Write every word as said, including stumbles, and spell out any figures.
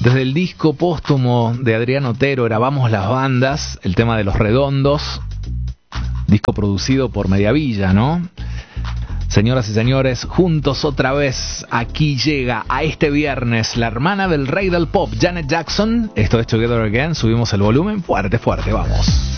Desde el disco póstumo de Adrián Otero, Grabamos las Bandas, el tema de Los Redondos, disco producido por Mediavilla, ¿no? Señoras y señores, juntos otra vez, aquí llega a este viernes la hermana del rey del pop, Janet Jackson. Esto es Together Again, subimos el volumen, fuerte, fuerte, vamos.